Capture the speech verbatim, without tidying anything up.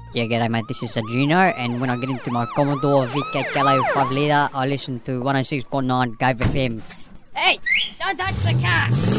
Yeah, g'day mate, this is Juno, and when I get into my Commodore V K Gallo five litre, I listen to one oh six point nine Gove F M. Hey, don't touch the car!